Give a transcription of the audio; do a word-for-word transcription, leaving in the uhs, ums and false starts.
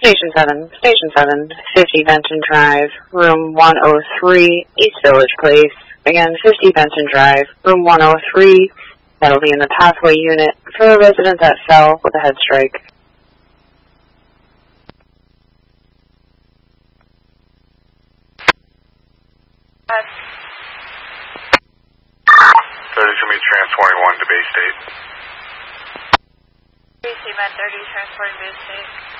Station seven, Station seven, fifty Benton Drive, room one oh three, East Village Place. Again, fifty Benton Drive, room one oh three. That'll be in the pathway unit for a resident that fell with a head strike. thirty-two meet trans twenty-one to Bay State. Bay State, thirty, transporting Bay State.